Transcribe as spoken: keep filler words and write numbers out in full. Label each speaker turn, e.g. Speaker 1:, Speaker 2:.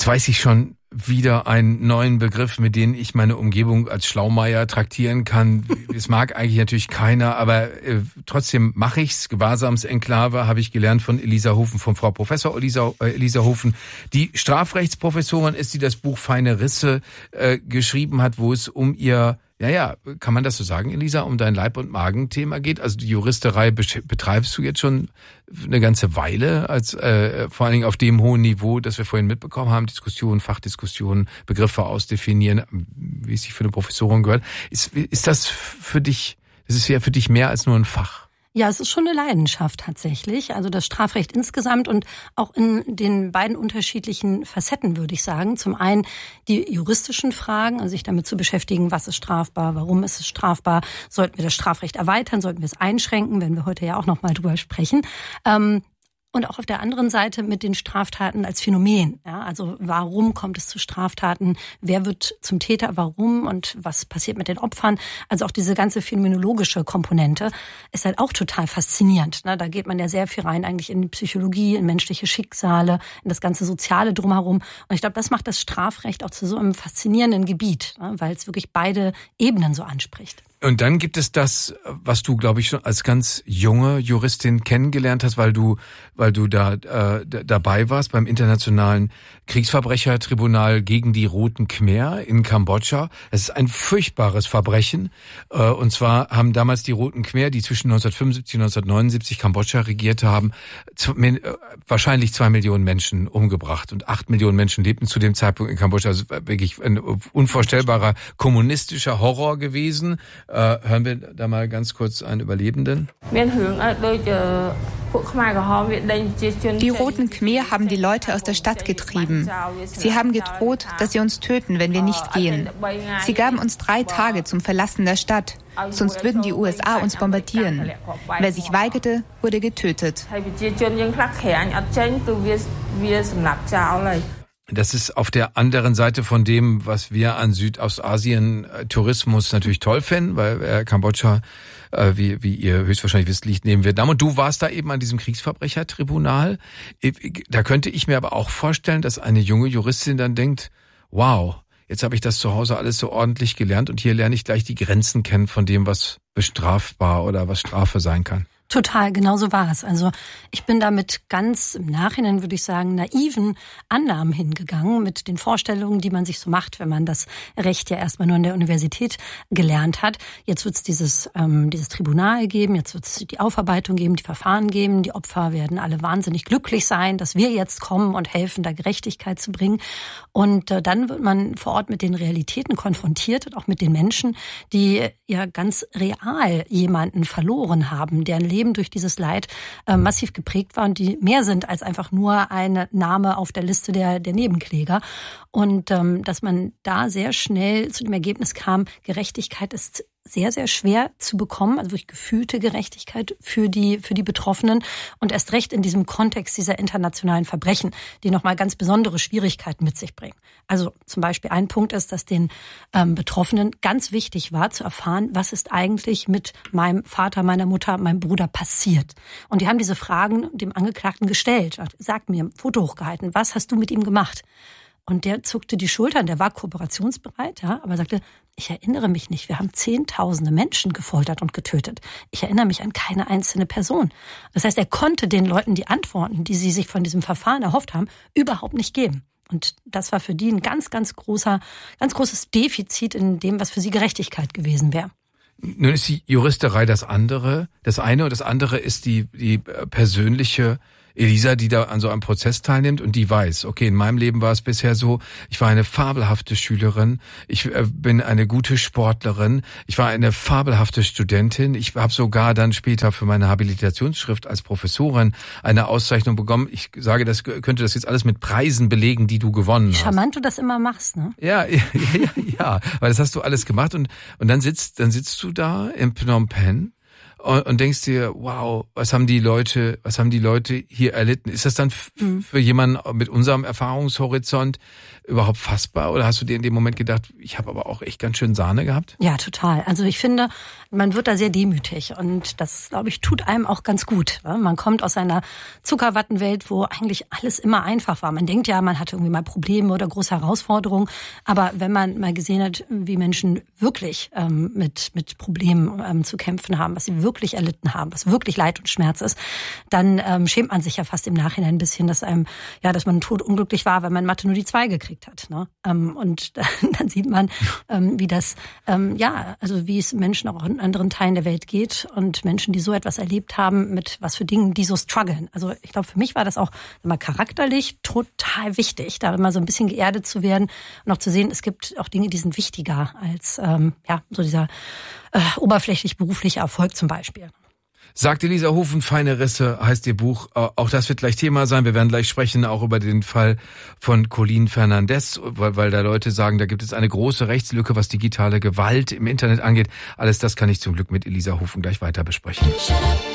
Speaker 1: Jetzt weiß ich schon wieder einen neuen Begriff, mit dem ich meine Umgebung als Schlaumeier traktieren kann. Es mag eigentlich natürlich keiner, aber äh, trotzdem mache ich's. Gewahrsamsenklave habe ich gelernt von Elisa Hofen, von Frau Professor Elisa, äh, Elisa Hofen, die Strafrechtsprofessorin ist, die das Buch Feine Risse äh, geschrieben hat, wo es um ihr, ja, ja, kann man das so sagen, Elisa, um dein Leib- und Magenthema geht? Also die Juristerei betreibst du jetzt schon eine ganze Weile, als äh, vor allen Dingen auf dem hohen Niveau, das wir vorhin mitbekommen haben, Diskussionen, Fachdiskussionen, Begriffe ausdefinieren, wie es sich für eine Professorin gehört. Ist, ist das für dich, das ist ja für dich mehr als nur ein Fach?
Speaker 2: Ja, es ist schon eine Leidenschaft tatsächlich. Also das Strafrecht insgesamt und auch in den beiden unterschiedlichen Facetten, würde ich sagen. Zum einen die juristischen Fragen, also sich damit zu beschäftigen, was ist strafbar, warum ist es strafbar, sollten wir das Strafrecht erweitern, sollten wir es einschränken, werden wir heute ja auch noch mal drüber sprechen. Ähm, Und auch auf der anderen Seite mit den Straftaten als Phänomen. Ja, also warum kommt es zu Straftaten? Wer wird zum Täter? Warum? Und was passiert mit den Opfern? Also auch diese ganze phänomenologische Komponente ist halt auch total faszinierend. Ne? Da geht man ja sehr viel rein eigentlich in die Psychologie, in menschliche Schicksale, in das ganze Soziale drumherum. Und ich glaube, das macht das Strafrecht auch zu so einem faszinierenden Gebiet, ne? Weil es wirklich beide Ebenen so anspricht.
Speaker 1: Und dann gibt es das, was du, glaube ich, schon als ganz junge Juristin kennengelernt hast, weil du, weil du da äh, dabei warst beim Internationalen Kriegsverbrechertribunal gegen die Roten Khmer in Kambodscha. Es ist ein furchtbares Verbrechen. Äh, und zwar haben damals die Roten Khmer, die zwischen neunzehnhundertfünfundsiebzig und neunzehnhundertneunundsiebzig Kambodscha regiert haben, z- wahrscheinlich zwei Millionen Menschen umgebracht. Und acht Millionen Menschen lebten zu dem Zeitpunkt in Kambodscha. Also wirklich ein unvorstellbarer kommunistischer Horror gewesen. Äh, hören wir da mal ganz kurz einen Überlebenden.
Speaker 3: Die Roten Khmer haben die Leute aus der Stadt getrieben. Sie haben gedroht, dass sie uns töten, wenn wir nicht gehen. Sie gaben uns drei Tage zum Verlassen der Stadt, sonst würden die U S A uns bombardieren. Wer sich weigerte, wurde getötet.
Speaker 1: Das ist auf der anderen Seite von dem, was wir an Südostasien-Tourismus natürlich toll finden, weil äh, Kambodscha, äh, wie, wie ihr höchstwahrscheinlich wisst, liegt neben Vietnam. Und du warst da eben an diesem Kriegsverbrechertribunal. Da könnte ich mir aber auch vorstellen, dass eine junge Juristin dann denkt, wow, jetzt habe ich das zu Hause alles so ordentlich gelernt und hier lerne ich gleich die Grenzen kennen von dem, was bestrafbar oder was Strafe sein kann.
Speaker 2: Total, genau so war es. Also ich bin da mit ganz im Nachhinein, würde ich sagen, naiven Annahmen hingegangen, mit den Vorstellungen, die man sich so macht, wenn man das Recht ja erstmal nur in der Universität gelernt hat. Jetzt wird es dieses, ähm, dieses Tribunal geben, jetzt wird es die Aufarbeitung geben, die Verfahren geben. Die Opfer werden alle wahnsinnig glücklich sein, dass wir jetzt kommen und helfen, da Gerechtigkeit zu bringen. Und äh, dann wird man vor Ort mit den Realitäten konfrontiert und auch mit den Menschen, die ja ganz real jemanden verloren haben, deren Leben durch dieses Leid äh, massiv geprägt war und die mehr sind als einfach nur ein Name auf der Liste der, der Nebenkläger. Und ähm, dass man da sehr schnell zu dem Ergebnis kam, Gerechtigkeit ist sehr, sehr schwer zu bekommen, also wirklich gefühlte Gerechtigkeit für die, für die Betroffenen und erst recht in diesem Kontext dieser internationalen Verbrechen, die nochmal ganz besondere Schwierigkeiten mit sich bringen. Also zum Beispiel ein Punkt ist, dass den ähm, Betroffenen ganz wichtig war zu erfahren, was ist eigentlich mit meinem Vater, meiner Mutter, meinem Bruder passiert. Und die haben diese Fragen dem Angeklagten gestellt. Sag mir, Foto hochgehalten, was hast du mit ihm gemacht? Und der zuckte die Schultern, der war kooperationsbereit, ja, aber sagte, ich erinnere mich nicht, wir haben zehntausende Menschen gefoltert und getötet. Ich erinnere mich an keine einzelne Person. Das heißt, er konnte den Leuten die Antworten, die sie sich von diesem Verfahren erhofft haben, überhaupt nicht geben. Und das war für die ein ganz, ganz großer, ganz großes Defizit in dem, was für sie Gerechtigkeit gewesen wäre.
Speaker 1: Nun ist die Juristerei das andere, das eine und das andere ist die, die persönliche Elisa, die da an so einem Prozess teilnimmt und die weiß, okay, in meinem Leben war es bisher so, ich war eine fabelhafte Schülerin, ich äh, bin eine gute Sportlerin, ich war eine fabelhafte Studentin, ich habe sogar dann später für meine Habilitationsschrift als Professorin eine Auszeichnung bekommen. Ich sage, das könnte das jetzt alles mit Preisen belegen, die du gewonnen hast.
Speaker 2: Charmant du das immer machst, ne?
Speaker 1: Ja, ja, ja, ja, weil das hast du alles gemacht und und dann sitzt dann sitzt du da in Phnom Penh und, und denkst dir, wow, was haben die Leute, was haben die Leute hier erlitten? Ist das dann f- mhm. für jemanden mit unserem Erfahrungshorizont überhaupt fassbar? Oder hast du dir in dem Moment gedacht, ich habe aber auch echt ganz schön Sahne gehabt?
Speaker 2: Ja, total. Also ich finde, man wird da sehr demütig und das, glaube ich, tut einem auch ganz gut. Man kommt aus einer Zuckerwattenwelt, wo eigentlich alles immer einfach war. Man denkt ja, man hatte irgendwie mal Probleme oder große Herausforderungen, aber wenn man mal gesehen hat, wie Menschen wirklich ähm, mit mit Problemen ähm, zu kämpfen haben, was sie wirklich erlitten haben, was wirklich Leid und Schmerz ist, dann ähm, schämt man sich ja fast im Nachhinein ein bisschen, dass einem ja, dass man todunglücklich war, weil man in Mathe nur die zwei gekriegt hat, ne? Ähm, und dann sieht man, ähm, wie das, ähm, ja, also wie es Menschen auch in anderen Teilen der Welt geht und Menschen, die so etwas erlebt haben, mit was für Dingen, die so strugglen. Also ich glaube, für mich war das auch immer charakterlich total wichtig, da immer so ein bisschen geerdet zu werden und auch zu sehen, es gibt auch Dinge, die sind wichtiger als ähm, ja so dieser äh, oberflächlich berufliche Erfolg zum Beispiel.
Speaker 1: Sagt Elisa Hofen, Feine Risse heißt ihr Buch. Auch das wird gleich Thema sein. Wir werden gleich sprechen, auch über den Fall von Colleen Fernandez, weil, weil da Leute sagen, da gibt es eine große Rechtslücke, was digitale Gewalt im Internet angeht. Alles das kann ich zum Glück mit Elisa Hofen gleich weiter besprechen.